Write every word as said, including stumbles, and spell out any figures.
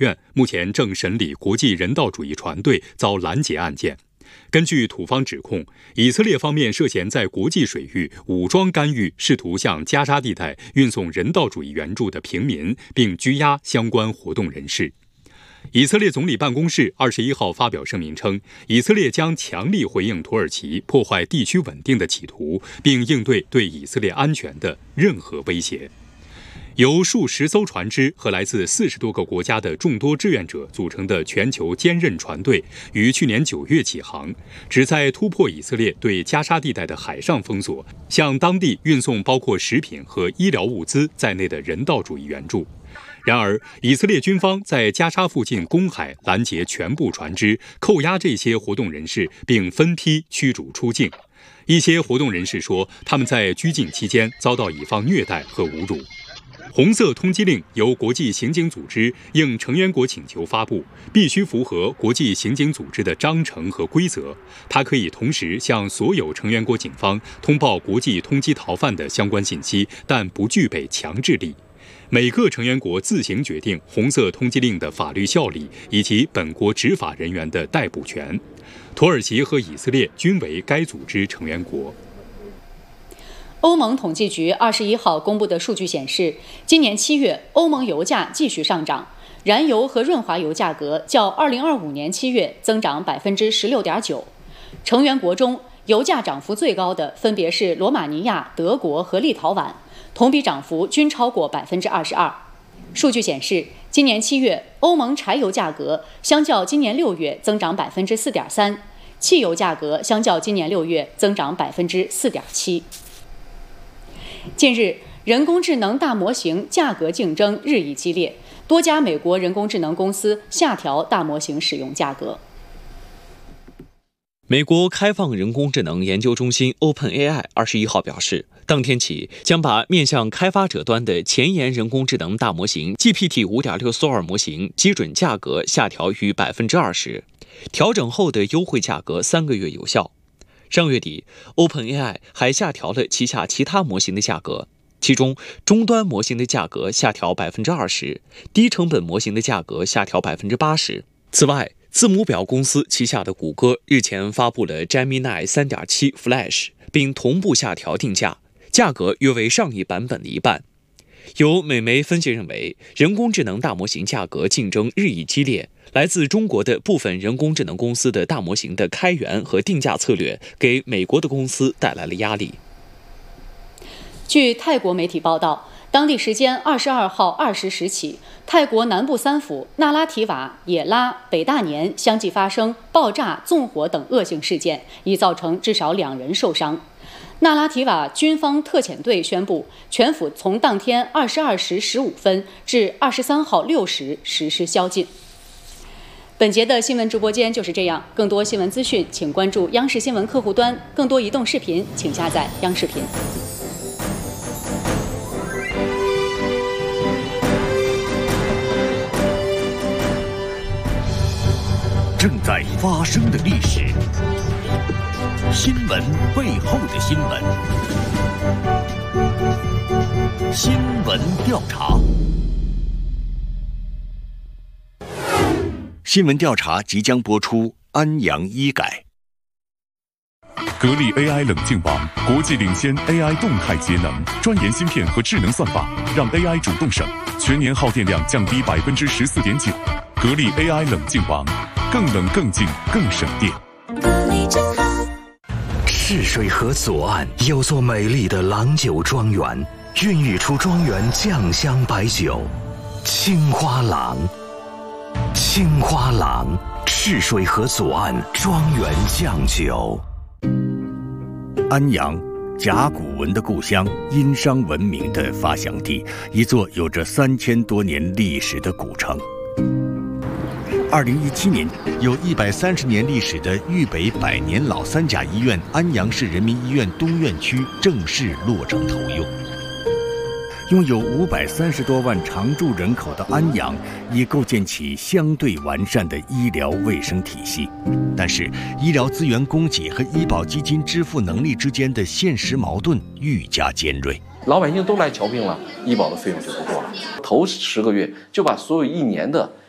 院目前正审理国际人道主义船队遭拦截案件。根据土方指控，以色列方面涉嫌在国际水域武装干预，试图向加沙地带运送人道主义援助的平民，并拘押相关活动人士。以色列总理办公室二十一号发表声明称，以色列将强力回应土耳其破坏地区稳定的企图，并应对对以色列安全的任何威胁。由数十艘船只和来自四十多个国家的众多志愿者组成的全球坚韧船队，于去年九月起航，旨在突破以色列对加沙地带的海上封锁，向当地运送包括食品和医疗物资在内的人道主义援助。然而，以色列军方在加沙附近公海拦截全部船只，扣押这些活动人士，并分批驱逐出境。一些活动人士说，他们在拘禁期间遭到以方虐待和侮辱。红色通缉令由国际刑警组织应成员国请求发布，必须符合国际刑警组织的章程和规则。它可以同时向所有成员国警方通报国际通缉逃犯的相关信息，但不具备强制力。每个成员国自行决定红色通缉令的法律效力以及本国执法人员的逮捕权。土耳其和以色列均为该组织成员国。 欧盟统计局二十一号公布的数据显示，今年七月欧盟油价继续上涨，燃油和润滑油价格较二零二五年七月增长百分之十六点九。成员国中，油价涨幅最高的分别是罗马尼亚、德国和立陶宛，同比涨幅均超过百分之二十二。数据显示，今年七月欧盟柴油价格相较今年六月增长百分之四点三，汽油价格相较今年六月增长百分之四点七。近日，人工智能大模型价格竞争日益激烈，多家美国人工智能公司下调大模型使用价格。 美国开放人工智能研究中心 OpenAI 二十一号表示，当天起将把面向开发者端的前沿人工智能大模型 G P T 五点六 Sora 模型基准价格下调逾百分之二十，调整后的优惠价格三个月有效。上月底 ，OpenAI 还下调了旗下其他模型的价格，其中终端模型的价格下调百分之二十，低成本模型的价格下调百分之八十。此外，字母表公司旗下的谷歌日前发布了 Gemini 三点七 Flash， 并同步下调定价，价格约为上一版本的一半。有美媒分析认为，人工智能大模型价格竞争日益激烈，来自中国的部分人工智能公司的大模型的开源和定价策略，给美国的公司带来了压力。 据泰国媒体报道，当地时间二十二号二十时起，泰国南部三府那拉提瓦、也拉、北大年相继发生爆炸、纵火等恶性事件，已造成至少两人受伤。那拉提瓦军方特遣队宣布，全府从当天二十二时十五分至二十三号六时实施宵禁。本节的新闻直播间就是这样，更多新闻资讯请关注央视新闻客户端，更多移动视频请下载央视频。 正在发生的历史，新闻背后的新闻，新闻调查。新闻调查即将播出，安阳医改。 格力 A I 冷静网，国际领先 A I 动态节能，专研芯片和智能算法，让 A I 主动省，全年耗电量降低百分之十四点九。格力 A I 冷静网，更冷更静更省电。 格力真好。 赤水河左岸有座美丽的郎酒庄园，孕育出庄园酱香白酒，青花郎。青花郎，赤水河左岸庄园酱酒。 安阳，甲骨文的故乡，殷商文明的发祥地，一座有着三千多年历史的古城。二零一七年，有一百三十年历史的豫北百年老三甲医院安阳市人民医院东院区正式落成投用。拥有五百三十多万常住人口的安阳，已构建起相对完善的医疗卫生体系。但是，医疗资源供给和医保基金支付能力之间的现实矛盾愈加尖锐。 老百姓都来瞧病了，医保的费用就不够了。头十个月就把所有一年的